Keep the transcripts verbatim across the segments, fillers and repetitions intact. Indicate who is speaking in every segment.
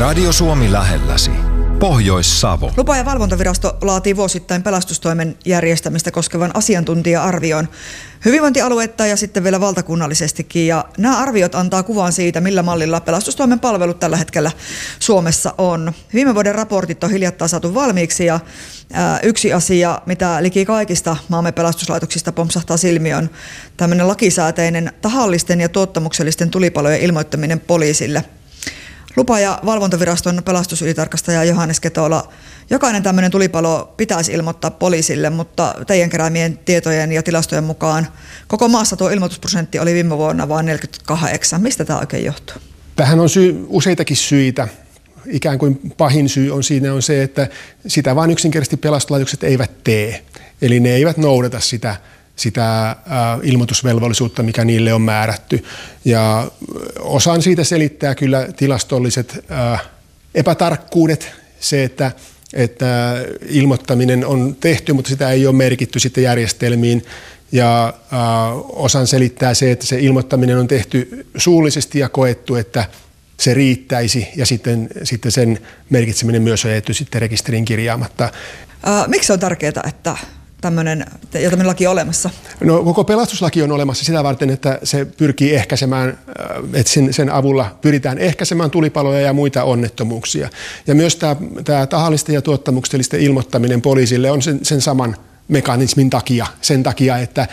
Speaker 1: Radio Suomi lähelläsi. Pohjois-Savo.
Speaker 2: Lupa- ja valvontavirasto laatii vuosittain pelastustoimen järjestämistä koskevan asiantuntija-arvion hyvinvointialuetta ja sitten vielä valtakunnallisestikin. Ja nämä arviot antaa kuvan siitä, millä mallilla pelastustoimen palvelut tällä hetkellä Suomessa on. Viime vuoden raportit on hiljattain saatu valmiiksi ja ää, yksi asia, mitä liki kaikista maamme pelastuslaitoksista pompsahtaa silmiin, on tämmöinen lakisääteinen tahallisten ja tuottamuksellisten tulipalojen ilmoittaminen poliisille. Lupa- ja valvontaviraston pelastusylitarkastaja Johannes Ketola, jokainen tämmöinen tulipalo pitäisi ilmoittaa poliisille, mutta teidän keräämien tietojen ja tilastojen mukaan koko maassa tuo ilmoitusprosentti oli viime vuonna vain neljäkymmentäkahdeksan. Mistä tämä oikein johtuu?
Speaker 3: Tähän on syy, useitakin syitä. Ikään kuin pahin syy on siinä on se, että sitä vain yksinkertaisesti pelastuslaitokset eivät tee. Eli ne eivät noudata sitä sitä äh, ilmoitusvelvollisuutta, mikä niille on määrätty. Ja osan siitä selittää kyllä tilastolliset äh, epätarkkuudet, se, että, että ilmoittaminen on tehty, mutta sitä ei ole merkitty sitten järjestelmiin. Ja äh, osan selittää se, että se ilmoittaminen on tehty suullisesti ja koettu, että se riittäisi, ja sitten, sitten sen merkitseminen myös on jätetty sitten rekisteriin kirjaamatta.
Speaker 2: Äh, miksi on tärkeää, että tämmöinen, ja tämmöinen laki on olemassa?
Speaker 3: No, koko pelastuslaki on olemassa sitä varten, että se pyrkii ehkäisemään, että sen, sen avulla pyritään ehkäisemään tulipaloja ja muita onnettomuuksia. Ja myös tämä, tämä tahallisten ja tuottamuksellisten ilmoittaminen poliisille on sen, sen saman mekanismin takia, sen takia, että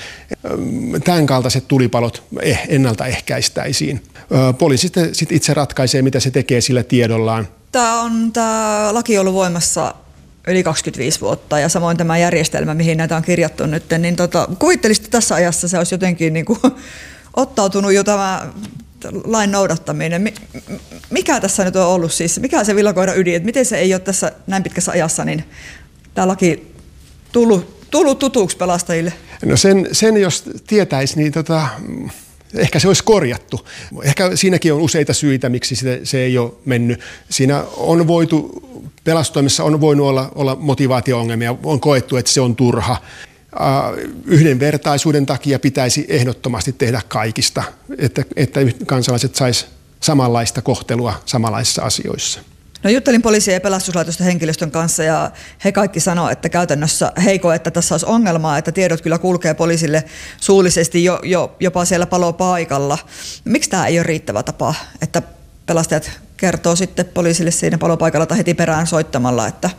Speaker 3: tämän kaltaiset tulipalot ennaltaehkäistäisiin. Poliisi sitten itse ratkaisee, mitä se tekee sillä tiedollaan.
Speaker 2: Tämä on tämä laki ollut voimassa yli kaksikymmentäviisi vuotta ja samoin tämä järjestelmä, mihin näitä on kirjattu nyt, niin tota, kuvittelisit tässä ajassa se olisi jotenkin niin kuin ottautunut jo tämä lain noudattaminen. Mikä tässä nyt on ollut siis, mikä se villakoiran ydin, että miten se ei ole tässä näin pitkässä ajassa, niin tämä laki tullut, tullut tutuksi pelastajille?
Speaker 3: No sen, sen jos tietäisi, niin tota, ehkä se olisi korjattu. Ehkä siinäkin on useita syitä, miksi se, se ei ole mennyt. Siinä on voitu, pelastustoimessa on voinut olla, olla motivaatio-ongelmia, on koettu, että se on turha. Yhdenvertaisuuden takia pitäisi ehdottomasti tehdä kaikista, että, että kansalaiset sais samanlaista kohtelua samanlaisissa asioissa.
Speaker 2: No, juttelin poliisien ja pelastuslaitosten henkilöstön kanssa ja he kaikki sanoo, että käytännössä he koe, että tässä olisi ongelmaa, että tiedot kyllä kulkee poliisille suullisesti jo, jo, jopa siellä palopaikalla. Miksi tämä ei ole riittävä tapa, että pelastajat kertoo sitten poliisille siinä palopaikalla tai heti perään soittamalla, että